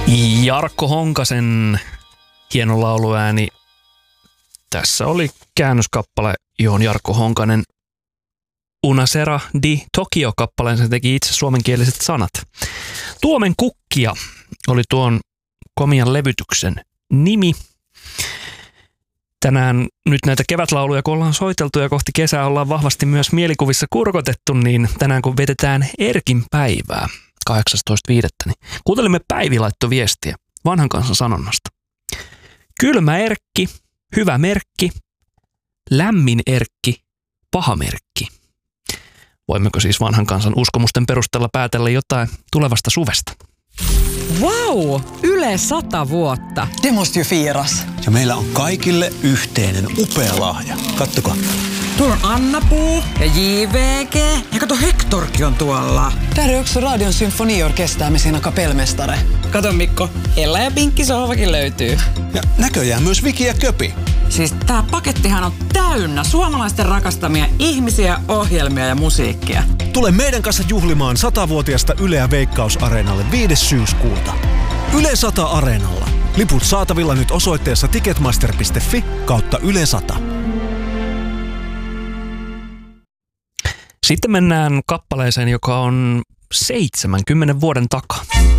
Jarkko Honkasen hieno lauluääni. Tässä oli käännöskappale, johon Jarkko Honkanen Una sera di Tokio-kappaleen sen teki itse suomenkieliset sanat. Tuomen kukkia oli tuon komian levytyksen nimi. Tänään nyt näitä kevätlauluja, kun ollaan soiteltu ja kohti kesää ollaan vahvasti myös mielikuvissa kurkotettu, niin tänään kun vedetään Erkin päivää 18.5. niin kuuntelimme Päivi laittoi viestiä vanhan kansan sanonnasta. Kylmä Erkki, hyvä merkki, lämmin Erkki, paha merkki. Voimmeko siis vanhan kansan uskomusten perusteella päätellä jotain tulevasta suvesta? Vau! Yle 100 vuotta. Det måste ju firas. Ja meillä on kaikille yhteinen upea lahja. Kattokaa. Tuolla on Anna-Puu ja JVG. Ja kato, Hektorkin on tuolla. Där är också Radion symfoniorkester med sina kapellmästare. Kato Mikko, Ella ja Pinkki sohvakin löytyy. Ja näköjään myös Viki ja Köpi. Siis tää pakettihan on täynnä suomalaisten rakastamia ihmisiä, ohjelmia ja musiikkia. Tule meidän kanssa juhlimaan 100-vuotiasta Yleä Veikkaus-areenalle 5. syyskuuta. Yle 100 Areenalla. Liput saatavilla nyt osoitteessa ticketmaster.fi/Yle 100. Sitten mennään kappaleeseen, joka on 70 vuoden takaa.